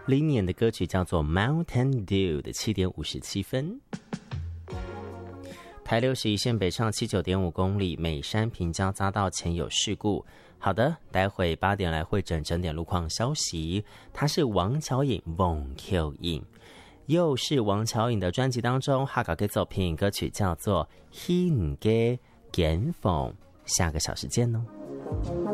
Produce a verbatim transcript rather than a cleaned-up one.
零年的歌曲叫做 Mountain Dew 的七点五十七分。台六十一线北上七九点五公里，美山平交匝道前有事故。好的，待会八点来会诊整点路况消息。他是王巧颖，王巧颖，又是王巧颖的专辑当中哈搞给作品，歌曲叫做《希唔嘅简凤》。下个小时见哦。